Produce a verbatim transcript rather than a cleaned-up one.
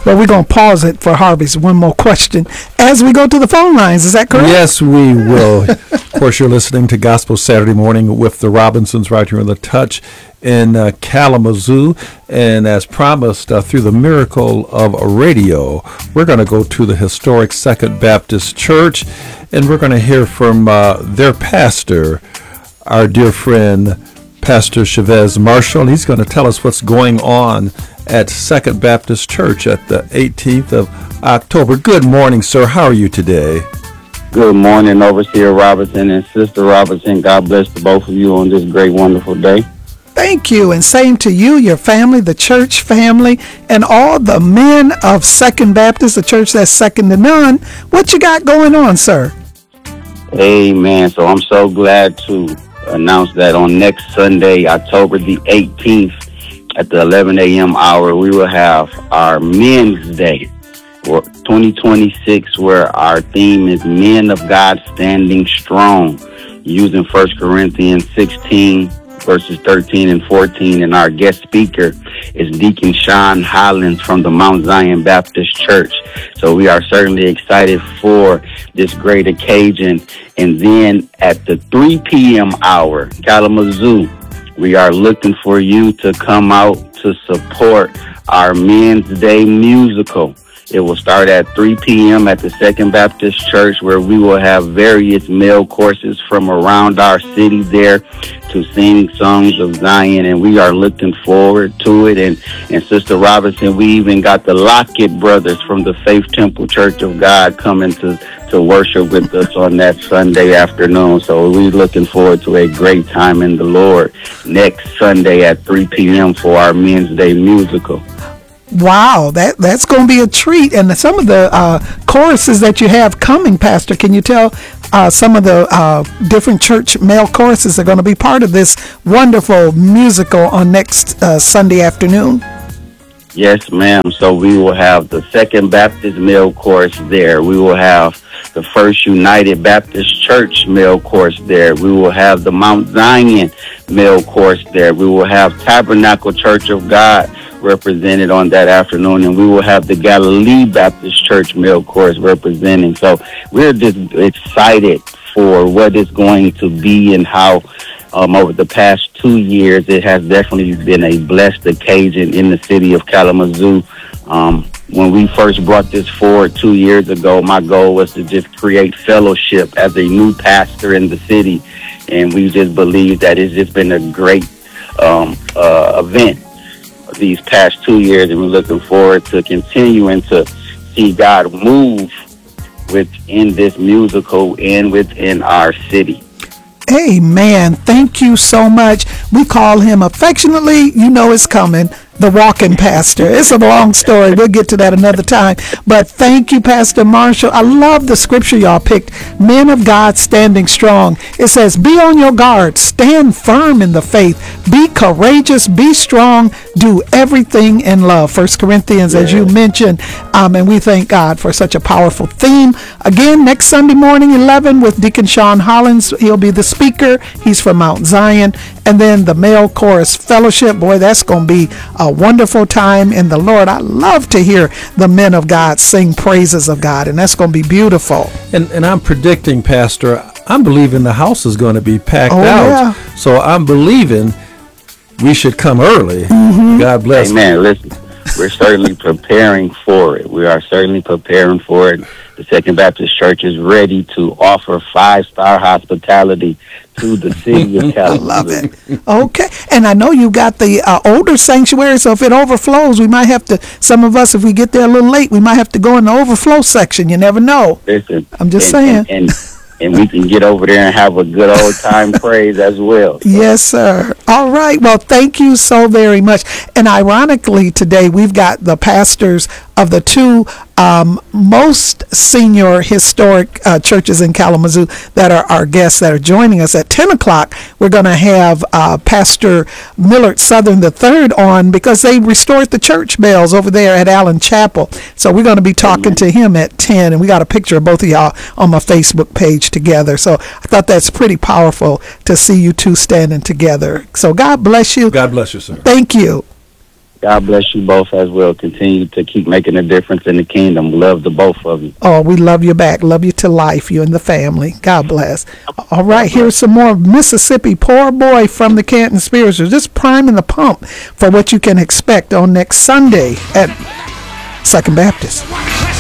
Well, we're going to pause it for Harvey's one more question as we go to the phone lines. Is that correct? Yes, we will. Of course, you're listening to Gospel Saturday Morning with the Robinsons right here on The Touch in uh, Kalamazoo. And as promised, uh, through the miracle of radio, we're going to go to the historic Second Baptist Church, and we're going to hear from uh, their pastor, our dear friend, Pastor Chavez Marshall. And he's going to tell us what's going on at Second Baptist Church at the eighteenth of October. Good morning, sir. How are you today? Good morning, Overseer Robinson and Sister Robinson. God bless the both of you on this great, wonderful day. Thank you, and same to you, your family, the church family, and all the men of Second Baptist, the church that's second to none. What you got going on, sir? Amen. So I'm so glad to announce that on next Sunday, October the eighteenth, at the eleven a.m. hour, we will have our Men's Day for twenty twenty-six, where our theme is Men of God Standing Strong, using First Corinthians sixteen, verses thirteen and fourteen. And our guest speaker is Deacon Sean Hollins from the Mount Zion Baptist Church. So we are certainly excited for this great occasion. And then at the three p.m. hour, Kalamazoo, we are looking for you to come out to support our Men's Day musical. It will start at three p.m. at the Second Baptist Church, where we will have various male choruses from around our city there to sing songs of Zion, and we are looking forward to it. And, and Sister Robinson, we even got the Lockett brothers from the Faith Temple Church of God coming to, to worship with us on that Sunday afternoon. So we're looking forward to a great time in the Lord next Sunday at three p.m. for our Men's Day musical. Wow, that that's going to be a treat. And some of the uh, choruses that you have coming, Pastor, can you tell uh, some of the uh, different church male choruses are going to be part of this wonderful musical on next uh, Sunday afternoon? Yes, ma'am. So we will have the Second Baptist male chorus there. We will have the First United Baptist Church male chorus there. We will have the Mount Zion male chorus there. We will have Tabernacle Church of God represented on that afternoon, and we will have the Galilee Baptist Church male chorus representing. So we're just excited for what it's going to be and how um, over the past two years it has definitely been a blessed occasion in the city of Kalamazoo. Um, when we first brought this forward two years ago, my goal was to just create fellowship as a new pastor in the city, and we just believe that it's just been a great um, uh, event these past two years, and we're looking forward to continuing to see God move within this musical and within our city. Amen. Thank you so much. We call him affectionately, you know it's coming, the walking pastor. It's a long story. We'll get to that another time. But thank you, Pastor Marshall. I love the scripture y'all picked. Men of God standing strong. It says, be on your guard. Stand firm in the faith. Be courageous. Be strong. Do everything in love. First Corinthians, yeah. As you mentioned. Um, and we thank God for such a powerful theme. Again, next Sunday morning, eleven, with Deacon Sean Hollins. He'll be the speaker. He's from Mount Zion. And then the male chorus fellowship. Boy, that's going to be a wonderful time in the Lord. I love to hear the men of God sing praises of God, and that's going to be beautiful. And and I'm predicting, Pastor, I'm believing the house is going to be packed oh, out. Yeah. So I'm believing we should come early. Mm-hmm. God bless. Amen. Listen, we're certainly preparing for it. We are certainly preparing for it. The Second Baptist Church is ready to offer five-star hospitality to the city of Kalamazoo. I love it. Okay. And I know you got the uh, older sanctuary, so if it overflows, we might have to, some of us, if we get there a little late, we might have to go in the overflow section. You never know. Listen, I'm just and, saying. And, and, and we can get over there and have a good old time praise as well. So. Yes, sir. All right. Well, thank you so very much. And ironically, today we've got the pastors of the two um, most senior historic uh, churches in Kalamazoo that are our guests that are joining us at ten o'clock. We're going to have uh, Pastor Millard Southern the third on, because they restored the church bells over there at Allen Chapel. So we're going to be talking to him at ten, and we got a picture of both of y'all on my Facebook page together. So I thought that's pretty powerful to see you two standing together. So God bless you. God bless you, sir. Thank you. God bless you both as well. Continue to keep making a difference in the kingdom. Love the both of you. Oh, we love you back. Love you to life, you and the family. God bless. All right, here's some more Mississippi Poor Boy from the Canton Spirituals. Just priming the pump for what you can expect on next Sunday at Second Baptist.